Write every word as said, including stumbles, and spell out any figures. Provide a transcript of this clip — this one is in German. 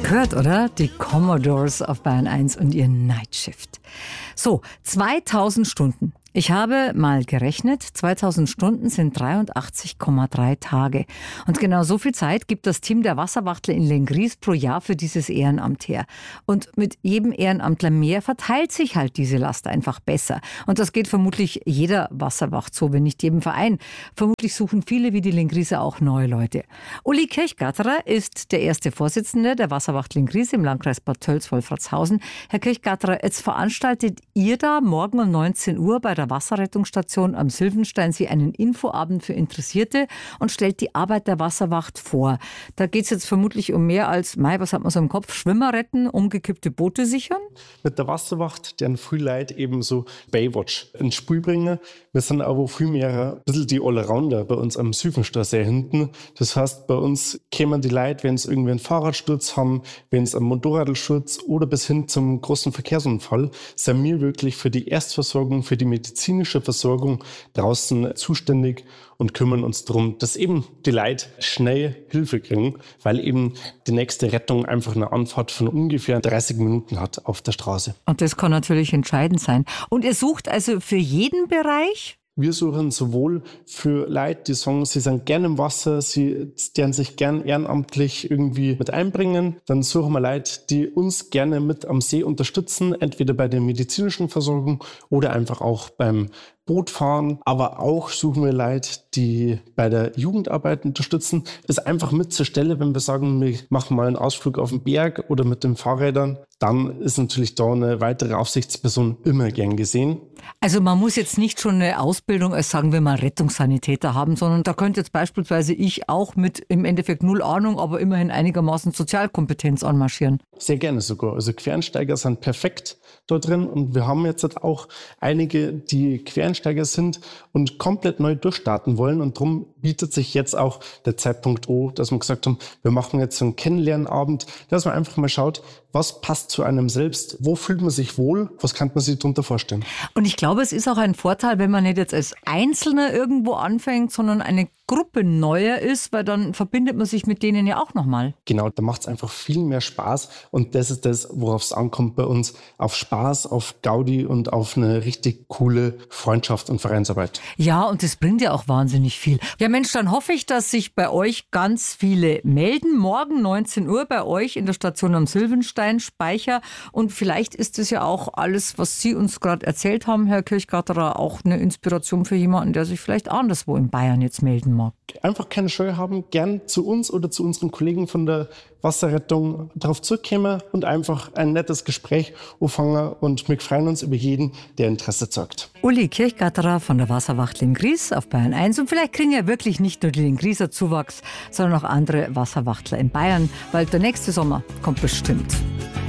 Gehört, oder? Die Commodores auf Bayern eins und ihr Night Shift. So, zweitausend Stunden. Ich habe mal gerechnet, zweitausend Stunden sind dreiundachtzig Komma drei Tage. Und genau so viel Zeit gibt das Team der Wasserwachtler in Lenggries pro Jahr für dieses Ehrenamt her. Und mit jedem Ehrenamtler mehr verteilt sich halt diese Last einfach besser. Und das geht vermutlich jeder Wasserwacht so, wenn nicht jedem Verein. Vermutlich suchen viele wie die Lengrieser auch neue Leute. Uli Kirchgatterer ist der erste Vorsitzende der Wasserwacht Lenggries im Landkreis Bad Tölz-Wolfratshausen. Herr Kirchgatterer, jetzt veranstaltet ihr da morgen um neunzehn Uhr bei der Wasserrettungsstation am Silvensteinsee einen Infoabend für Interessierte und stellt die Arbeit der Wasserwacht vor. Da geht es jetzt vermutlich um mehr als, Mai, was hat man so im Kopf, Schwimmer retten, umgekippte Boote sichern? Mit der Wasserwacht, deren viel Leute eben so Baywatch ins Spiel bringen. Wir sind aber viel mehr ein bisschen die Allrounder bei uns am Silvensteinsee hinten. Das heißt, bei uns kämen die Leute, wenn es irgendwie einen Fahrradsturz haben, wenn es einen Motorradsturz oder bis hin zum großen Verkehrsunfall, sind wir wirklich für die Erstversorgung, für die medizinische Versorgung draußen zuständig und kümmern uns darum, dass eben die Leute schnell Hilfe kriegen, weil eben die nächste Rettung einfach eine Anfahrt von ungefähr dreißig Minuten hat auf der Straße. Und das kann natürlich entscheidend sein. Und ihr sucht also für jeden Bereich? Wir suchen sowohl für Leute, die sagen, sie sind gern im Wasser, sie deren sich gern ehrenamtlich irgendwie mit einbringen. Dann suchen wir Leute, die uns gerne mit am See unterstützen, entweder bei der medizinischen Versorgung oder einfach auch beim Bootfahren. Aber auch suchen wir Leute, die bei der Jugendarbeit unterstützen. Das ist einfach mit zur Stelle, wenn wir sagen, wir machen mal einen Ausflug auf den Berg oder mit den Fahrrädern. Dann ist natürlich da eine weitere Aufsichtsperson immer gern gesehen. Also man muss jetzt nicht schon eine Ausbildung als, sagen wir mal, Rettungssanitäter haben, sondern da könnte jetzt beispielsweise ich auch mit im Endeffekt null Ahnung, aber immerhin einigermaßen Sozialkompetenz anmarschieren. Sehr gerne sogar. Also Quereinsteiger sind perfekt da drin und wir haben jetzt auch einige, die Quereinsteiger sind und komplett neu durchstarten wollen und darum bietet sich jetzt auch der Zeitpunkt an, dass wir gesagt haben, wir machen jetzt so einen Kennenlernabend, dass man einfach mal schaut, was passt zu einem selbst, wo fühlt man sich wohl, was kann man sich darunter vorstellen. Und ich glaube, es ist auch ein Vorteil, wenn man nicht jetzt als Einzelner irgendwo anfängt, sondern eine Gruppe neuer ist, weil dann verbindet man sich mit denen ja auch nochmal. Genau, da macht es einfach viel mehr Spaß und das ist das, worauf es ankommt bei uns, auf Spaß, auf Gaudi und auf eine richtig coole Freundschaft und Vereinsarbeit. Ja, und das bringt ja auch wahnsinnig viel. Ja Mensch, dann hoffe ich, dass sich bei euch ganz viele melden. Morgen neunzehn Uhr bei euch in der Station am Silvenstein, Speicher. Und vielleicht ist es ja auch alles, was Sie uns gerade erzählt haben, Herr Kirchgatterer, auch eine Inspiration für jemanden, der sich vielleicht anderswo in Bayern jetzt melden mag. Einfach keine Scheu haben, gern zu uns oder zu unseren Kollegen von der Wasserrettung darauf zurückkommen und einfach ein nettes Gespräch anfangen und wir freuen uns über jeden, der Interesse zeigt. Uli Kirchgatterer von der Wasserwacht Lenggries auf Bayern eins und vielleicht kriegen ja wirklich nicht nur die Lengrieser Zuwachs, sondern auch andere Wasserwachtler in Bayern, weil der nächste Sommer kommt bestimmt.